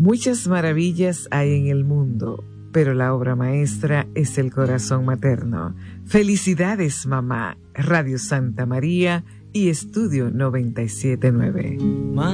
Muchas maravillas hay en el mundo, pero la obra maestra es el corazón materno. Felicidades, mamá. Radio Santa María y Estudio 97.9.